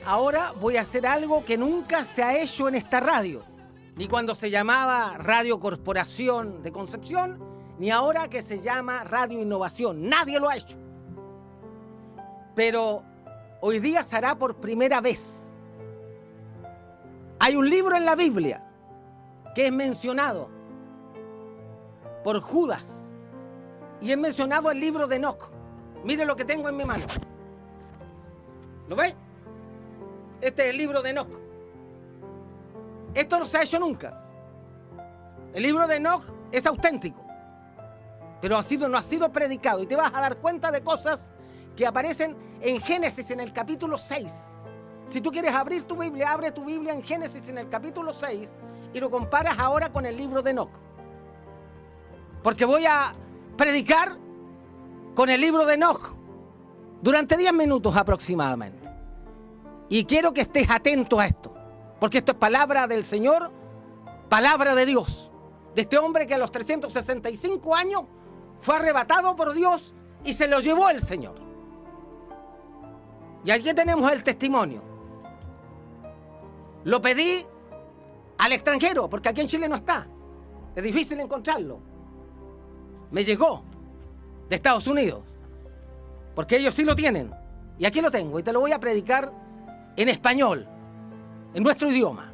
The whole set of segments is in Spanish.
ahora voy a hacer algo que nunca se ha hecho en esta radio, ni cuando se llamaba Radio Corporación de Concepción, ni ahora que se llama Radio Innovación. Nadie lo ha hecho. Pero hoy día se hará por primera vez. Hay un libro en la Biblia que es mencionado por Judas y es mencionado el libro de Enoc. Mire lo que tengo en mi mano. ¿Lo ve? Este es el libro de Enoc. Esto no se ha hecho nunca. El libro de Enoc es auténtico, pero no ha sido predicado. Y te vas a dar cuenta de cosas que aparecen en Génesis en el capítulo 6. Si tú quieres abrir tu Biblia, abre tu Biblia en Génesis en el capítulo 6 y lo comparas ahora con el libro de Enoc. Porque voy a predicar con el libro de Enoc durante 10 minutos aproximadamente. Y quiero que estés atento a esto, porque esto es palabra del Señor, palabra de Dios, de este hombre que a los 365 años fue arrebatado por Dios y se lo llevó el Señor. Y aquí tenemos el testimonio. Lo pedí al extranjero, porque aquí en Chile no está. Es difícil encontrarlo. Me llegó de Estados Unidos, porque ellos sí lo tienen. Y aquí lo tengo, y te lo voy a predicar en español, en nuestro idioma.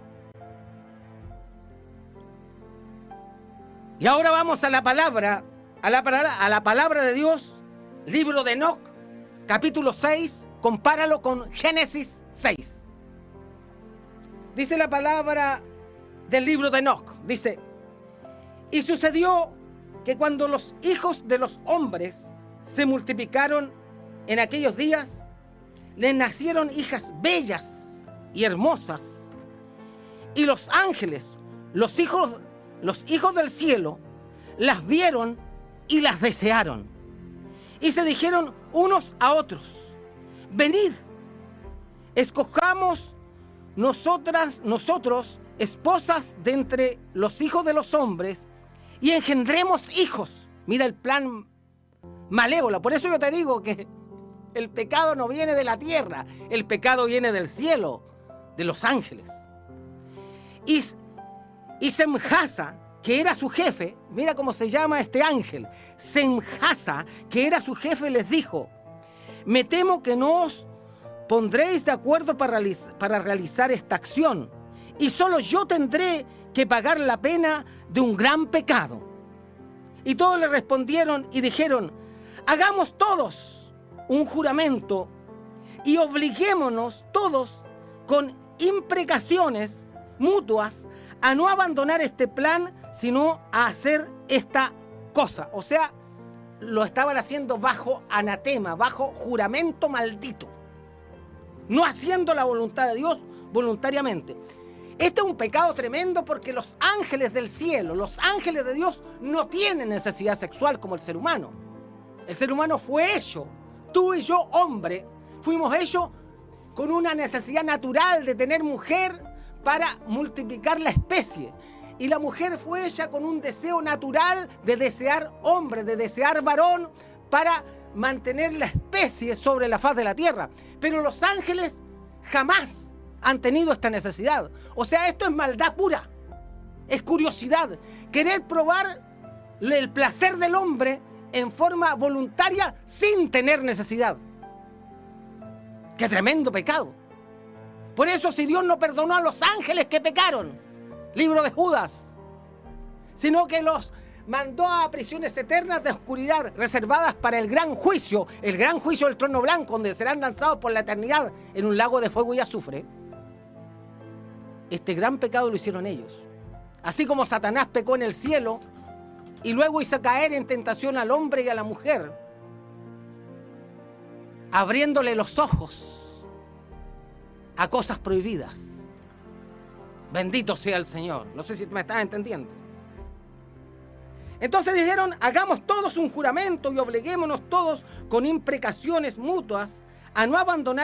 Y ahora vamos a la palabra de Dios, libro de Enoc, capítulo 6, compáralo con Génesis 6. Dice la palabra del libro de Enoc, dice: y sucedió que cuando los hijos de los hombres se multiplicaron en aquellos días, les nacieron hijas bellas y hermosas, y los ángeles, los hijos del cielo, las vieron y las desearon, y se dijeron unos a otros: venid, escojamos nosotros esposas de entre los hijos de los hombres y engendremos hijos. Mira el plan malévolo. Por eso yo te digo que el pecado no viene de la tierra, el pecado viene del cielo, de los ángeles. Y Semjasa, que era su jefe, mira cómo se llama este ángel, Semjasa, que era su jefe, les dijo: me temo que no os pondréis de acuerdo para realizar esta acción, y solo yo tendré que pagar la pena de un gran pecado. Y todos le respondieron y dijeron: hagamos todos un juramento y obliguémonos todos con imprecaciones mutuas a no abandonar este plan, sino a hacer esta cosa. O sea, lo estaban haciendo bajo anatema, bajo juramento maldito, no haciendo la voluntad de Dios voluntariamente. Este es un pecado tremendo, porque los ángeles del cielo, los ángeles de Dios, no tienen necesidad sexual como el ser humano. El ser humano fue hecho, tú y yo, hombre, fuimos hechos con una necesidad natural de tener mujer para multiplicar la especie. Y la mujer fue hecha con un deseo natural de desear hombre, de desear varón, para mantener la especie sobre la faz de la tierra. Pero los ángeles jamás han tenido esta necesidad. O sea, esto es maldad pura, es curiosidad, querer probar el placer del hombre en forma voluntaria sin tener necesidad. ¡Qué tremendo pecado! Por eso, si Dios no perdonó a los ángeles que pecaron, libro de Judas, sino que los mandó a prisiones eternas de oscuridad reservadas para el gran juicio del trono blanco, donde serán lanzados por la eternidad en un lago de fuego y azufre. Este gran pecado lo hicieron ellos. Así como Satanás pecó en el cielo y luego hizo caer en tentación al hombre y a la mujer, abriéndole los ojos a cosas prohibidas. Bendito sea el Señor. No sé si me estás entendiendo. Entonces dijeron: hagamos todos un juramento y obliguémonos todos con imprecaciones mutuas a no abandonar